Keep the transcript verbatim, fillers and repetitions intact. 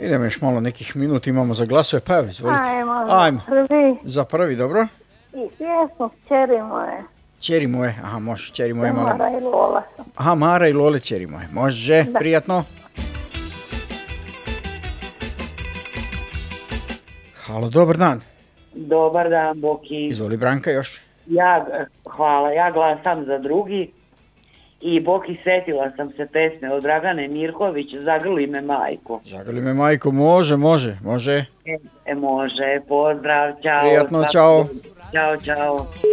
Idemo još malo nekih minuta, imamo za glasove, pa evo, izvolite. Ajmo, Ajmo. prvi. Za prvi, dobro? I pjesmu Kćeri moje. Ćeri moje, aha, može, ćeri moje Za male. Mara i Lola sam. Aha, Mara i Lole, ćeri moje. Može, Da. prijatno. Halo, dobar dan. Dobar dan, Boki. Izvoli Branka još. Ja, hvala, ja glasam za drugi. I Boki, setila sam se pesme od Dragane Mirković, Zagrli me majko. Zagrli me majko, može, može, može. E, može, pozdrav, čao. Prijatno, čao. Ćao, čao.